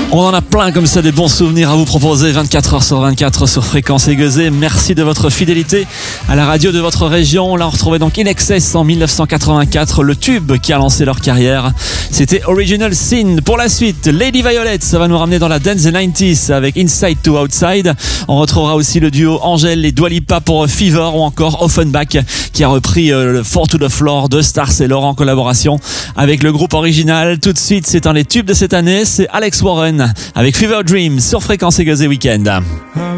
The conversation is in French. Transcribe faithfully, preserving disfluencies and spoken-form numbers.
On en a plein comme ça, des bons souvenirs à vous proposer vingt-quatre heures sur vingt-quatre sur Fréquence Aiguisée. Merci de votre fidélité à la radio de votre région. Là, on retrouvait donc In Excess en dix-neuf cent quatre-vingt-quatre, le tube qui a lancé leur carrière. C'était Original Sin. Pour la suite, Lady Violet, ça va nous ramener dans la dance des quatre-vingt-dix avec Inside to Outside. On retrouvera aussi le duo Angèle et Dua Lipa pour Fever, ou encore Offenbach qui a repris euh, le Four to the Floor de Stars et Laurent en collaboration avec le groupe original. Tout de suite, c'est un des tubes de cette année, c'est Alex Warren avec Fever Dream sur Fréquence Aiguisée Weekend.